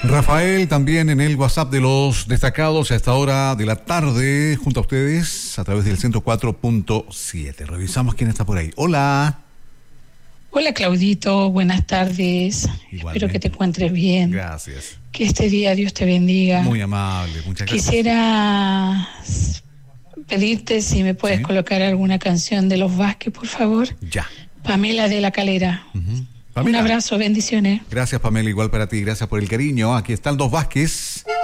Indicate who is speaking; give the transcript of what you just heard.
Speaker 1: Rafael también en el WhatsApp de los destacados a esta hora de la tarde junto a ustedes a través del 104.7. Revisamos quién está por ahí. Hola.
Speaker 2: Hola Claudito, buenas tardes.
Speaker 1: Igualmente.
Speaker 2: Espero que te encuentres bien.
Speaker 1: Gracias.
Speaker 2: Que este día Dios te bendiga.
Speaker 1: Muy amable, muchas gracias.
Speaker 2: Quisiera pedirte si me puedes colocar alguna canción de Los Vázquez, por favor.
Speaker 1: Ya.
Speaker 2: Pamela de la Calera.
Speaker 1: Pamela.
Speaker 2: Un abrazo, bendiciones.
Speaker 1: Gracias, Pamela, igual para ti. Gracias por el cariño. Aquí están Los Vázquez.